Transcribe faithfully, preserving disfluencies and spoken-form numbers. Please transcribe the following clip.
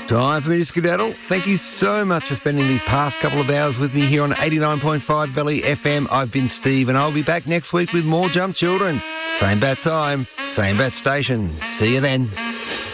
Time for me to skedaddle. Thank you so much for spending these past couple of hours with me here on eighty-nine point five Valley F M. I've been Steve, and I'll be back next week with more Jump Children. Same bat time, same bat station. See you then.